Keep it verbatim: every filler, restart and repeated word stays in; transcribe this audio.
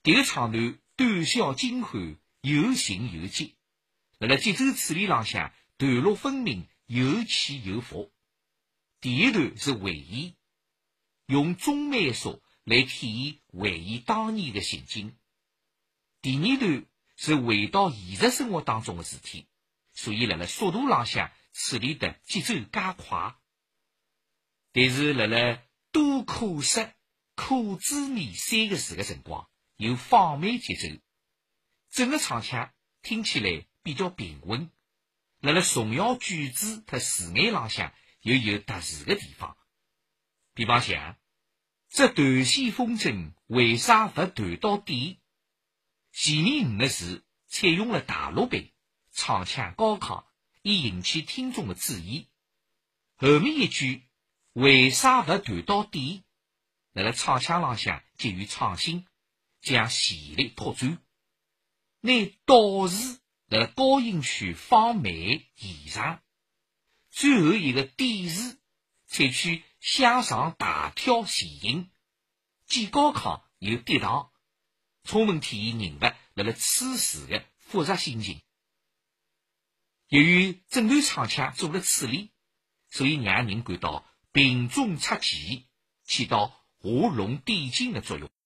迭个唱段短小精悍，有情有节，辣辣节奏处理浪向段落分明，有起有伏。第一段是回忆，用中慢速来体现回忆当年的情景。第二段是回到现实生活当中的事体，所以辣辣速度浪向处理的节奏加快。但是辣辣多可失、可滋味三个字的辰光，有放慢节奏，整个唱腔听起来比较平稳。辣辣重要句子和字眼浪向又有特殊的地方。比方像这断线风筝为啥不断到底？前面五个字采用了大录版，唱腔高亢，以引起听众的注意。后面一句为啥不断到底？辣辣唱腔浪向给予创新，将旋律拓展。拿倒字辣辣高音区放慢延长，最后一个底字采取向上大跳前音，既高亢又跌宕，充分体现人物辣辣此时的复杂心情。由于整段唱腔做了处理，所以让人感到平中出奇，起到画龙点睛的作用。